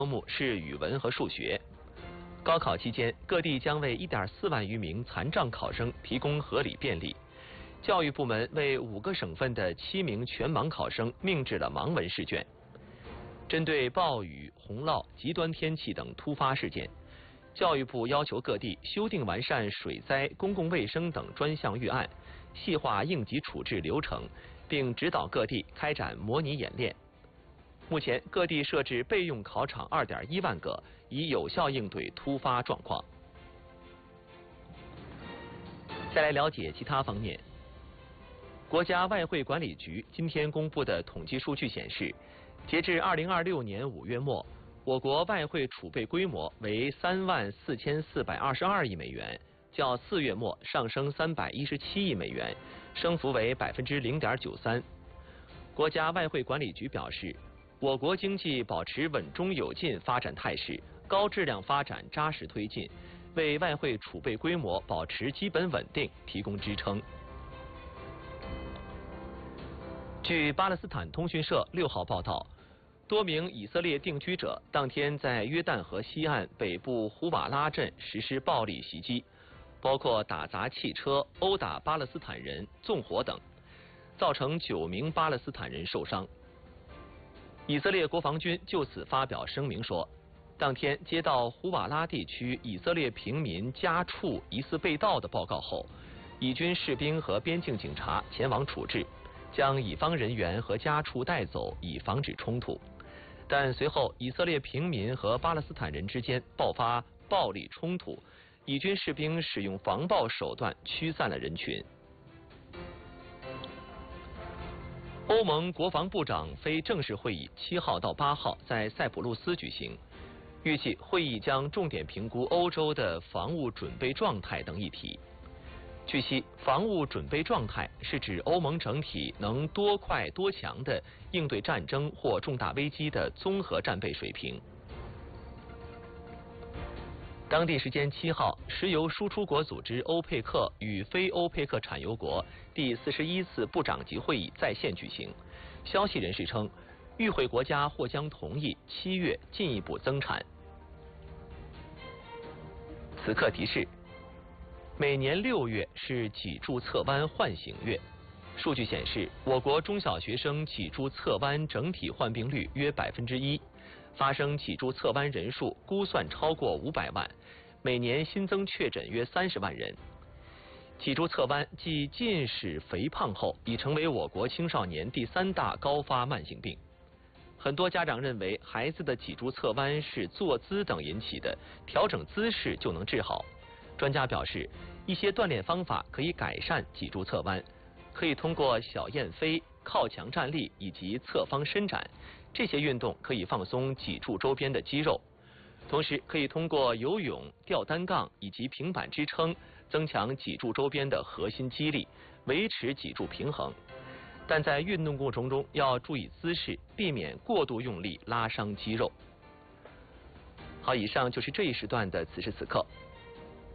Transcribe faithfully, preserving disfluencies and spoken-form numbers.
科目是语文和数学。高考期间，各地将为一点四万余名残障考生提供合理便利。教育部门为五个省份的七名全盲考生命制了盲文试卷。针对暴雨、洪涝、极端天气等突发事件，教育部要求各地修订完善水灾、公共卫生等专项预案，细化应急处置流程，并指导各地开展模拟演练。目前，各地设置备用考场二点一万个，以有效应对突发状况。再来了解其他方面。国家外汇管理局今天公布的统计数据显示，截至二零二六年五月末，我国外汇储备规模为三万四千四百二十二亿美元，较四月末上升三百一十七亿美元，升幅为百分之零点九三。国家外汇管理局表示，我国经济保持稳中有进发展态势，高质量发展扎实推进，为外汇储备规模保持基本稳定提供支撑。据巴勒斯坦通讯社六号报道，多名以色列定居者当天在约旦河西岸北部胡瓦拉镇实施暴力袭击，包括打砸汽车、殴打巴勒斯坦人、纵火等，造成九名巴勒斯坦人受伤。以色列国防军就此发表声明说，当天接到胡瓦拉地区以色列平民家畜疑似被盗的报告后，以军士兵和边境警察前往处置，将乙方人员和家畜带走，以防止冲突。但随后，以色列平民和巴勒斯坦人之间爆发暴力冲突，以军士兵使用防暴手段驱散了人群。欧盟国防部长非正式会议七号到八号在塞浦路斯举行，预计会议将重点评估欧洲的防务准备状态等议题。据悉，防务准备状态是指欧盟整体能多快多强地应对战争或重大危机的综合战备水平。当地时间七号，石油输出国组织欧佩克与非欧佩克产油国第四十一次部长级会议在线举行。消息人士称，与会国家或将同意七月进一步增产。此刻提示：每年六月是脊柱侧弯唤醒月。数据显示，我国中小学生脊柱侧弯整体患病率约百分之一，发生脊柱侧弯人数估算超过五百万，每年新增确诊约三十万人。脊柱侧弯继近视、肥胖后，已成为我国青少年第三大高发慢性病。很多家长认为孩子的脊柱侧弯是坐姿等引起的，调整姿势就能治好。专家表示，一些锻炼方法可以改善脊柱侧弯，可以通过小雁飞、靠墙站立以及侧方伸展，这些运动可以放松脊柱周边的肌肉，同时可以通过游泳、吊单杠以及平板支撑，增强脊柱周边的核心肌力，维持脊柱平衡。但在运动过程中要注意姿势，避免过度用力拉伤肌肉。好，以上就是这一时段的此时此刻。